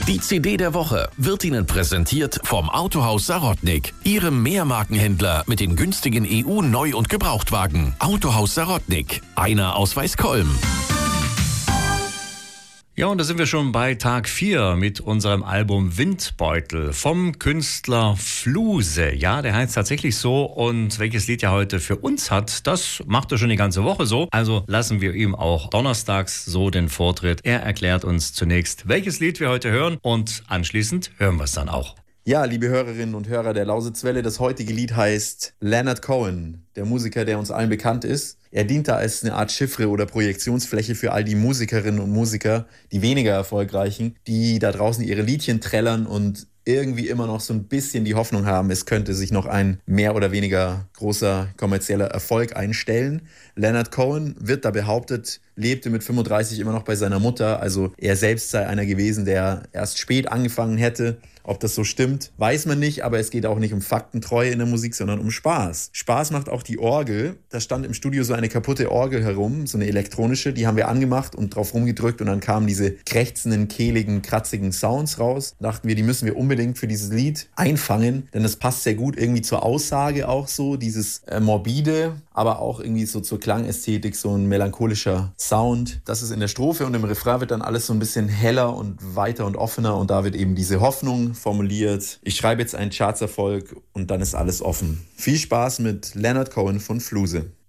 Die CD der Woche wird Ihnen präsentiert vom Autohaus Sarotnik, Ihrem Mehrmarkenhändler mit den günstigen EU-Neu- und Gebrauchtwagen. Autohaus Sarotnik, einer aus Weißkolm. Ja, und da sind wir schon bei Tag 4 mit unserem Album Windbeutel vom Künstler Fluse. Ja, der heißt tatsächlich so, und welches Lied er heute für uns hat, das macht er schon die ganze Woche so. Also lassen wir ihm auch donnerstags so den Vortritt. Er erklärt uns zunächst, welches Lied wir heute hören, und anschließend hören wir es dann auch. Ja, liebe Hörerinnen und Hörer der Lausitzwelle, das heutige Lied heißt Leonard Cohen, der Musiker, der uns allen bekannt ist. Er dient da als eine Art Chiffre oder Projektionsfläche für all die Musikerinnen und Musiker, die weniger erfolgreichen, die da draußen ihre Liedchen trällern und irgendwie immer noch so ein bisschen die Hoffnung haben, es könnte sich noch ein mehr oder weniger großer kommerzieller Erfolg einstellen. Leonard Cohen, wird da behauptet, lebte mit 35 immer noch bei seiner Mutter. Also er selbst sei einer gewesen, der erst spät angefangen hätte. Ob das so stimmt, weiß man nicht, aber es geht auch nicht um Faktentreue in der Musik, sondern um Spaß. Spaß macht auch die Orgel. Da stand im Studio so eine kaputte Orgel herum, so eine elektronische, die haben wir angemacht und drauf rumgedrückt, und dann kamen diese krächzenden, kehligen, kratzigen Sounds raus. Da dachten wir, die müssen wir unbedingt für dieses Lied einfangen, denn das passt sehr gut irgendwie zur Aussage auch so, dieses morbide, aber auch irgendwie so zur Klangästhetik, so ein melancholischer Sound. Das ist in der Strophe, und im Refrain wird dann alles so ein bisschen heller und weiter und offener, und da wird eben diese Hoffnung formuliert. Ich schreibe jetzt einen Chartserfolg und dann ist alles offen. Viel Spaß mit Leonard Cohen von Fluse.